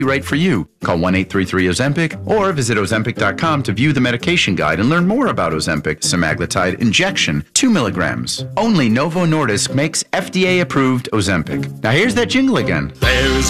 right for you. Call 1-833-OZEMPIC or visit Ozempic.com to view the medication guide and learn more about Ozempic semaglutide injection, 2 milligrams. Only Novo Nordisk makes FDA-approved Ozempic. Now here's that jingle again. There's